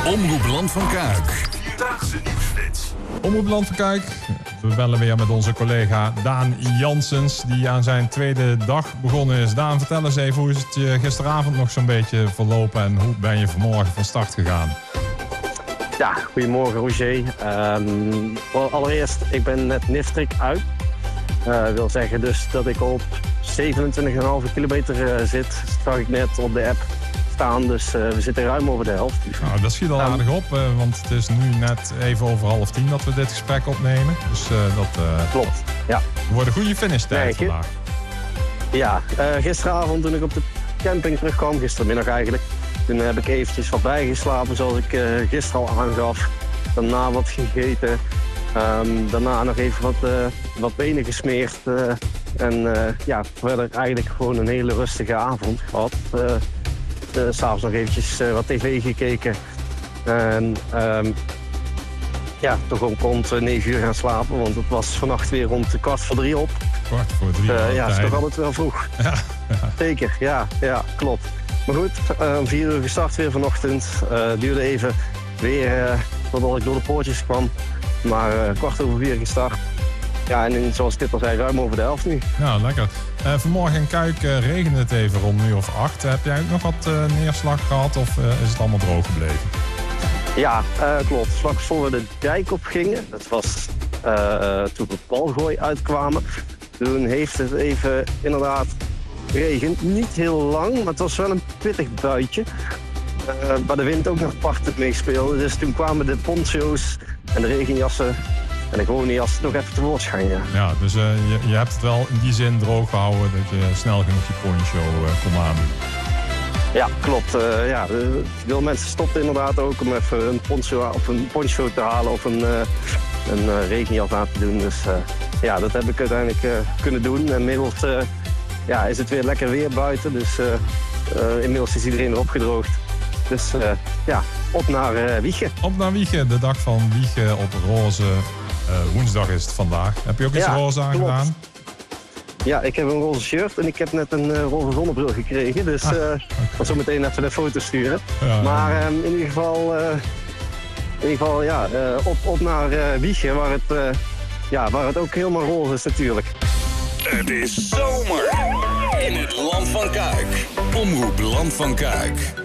Omroep Land van Kuik. Vierdaagse nieuwsflits. Omroep Land van Kuik. We bellen weer met onze collega Daan Janssens, die aan zijn tweede dag begonnen is. Daan, vertel eens even, hoe is het je gisteravond nog zo'n beetje verlopen en hoe ben je vanmorgen van start gegaan? Ja, goedemorgen Roger. Allereerst, ik ben net Nifstrik uit. Wil zeggen dus dat ik op 27,5 kilometer zit. Zag ik net op de app staan, dus we zitten ruim over de helft. Nou, dat schiet al aardig op, want het is nu net even over 9:30 dat we dit gesprek opnemen. Dus dat klopt, ja. wordt een goede finishtijd vandaag. Ja, gisteravond toen ik op de camping terugkwam, gistermiddag eigenlijk, toen heb ik eventjes wat bijgeslapen zoals ik gisteren al aangaf. Daarna wat gegeten. Daarna nog even wat benen gesmeerd. Ja, verder eigenlijk gewoon een hele rustige avond gehad. S'avonds nog eventjes wat tv gekeken. En ja, toch ook rond 9 uur gaan slapen, want het was vannacht weer rond 2:15 op. 2:15. Ja, het is toch altijd wel vroeg. Ja. Zeker, ja, klopt. Maar goed, 4 uur gestart weer vanochtend. Duurde even weer totdat ik door de poortjes kwam. Maar 4:15 gestart. Ja, en zoals ik dit al zei, ruim over de helft nu. Ja, lekker. Vanmorgen in Kuik regende het even rond 8:00. Heb jij ook nog wat neerslag gehad of is het allemaal droog gebleven? Ja, klopt. Vlak voor we de dijk op gingen, dat was toen we Palgooi uitkwamen. Toen heeft het even inderdaad geregend. Niet heel lang, maar het was wel een pittig buitje. Waar de wind ook nog parten meespeelde. Dus toen kwamen de poncho's en de regenjassen en de gewone jas nog even tevoorschijn. Ja, dus je hebt het wel in die zin droog gehouden dat je snel genoeg je poncho kon aandoen. Ja, klopt. Veel mensen stopten inderdaad ook om even een poncho te halen of een regenjas aan te doen. Dus ja, dat heb ik uiteindelijk kunnen doen. En inmiddels is het weer lekker weer buiten, dus inmiddels is iedereen erop gedroogd. Dus op naar Wijchen. Op naar Wijchen, de dag van Wijchen op roze. Woensdag is het vandaag. Heb je ook iets roze aangedaan? Ja, ik heb een roze shirt en ik heb net een roze zonnebril gekregen. Dus ik zal zo meteen even een foto sturen. Ja, maar in ieder geval op naar Wijchen, waar het ook helemaal roze is natuurlijk. Het is zomer in het Land van Kuik. Omroep Land van Kuik.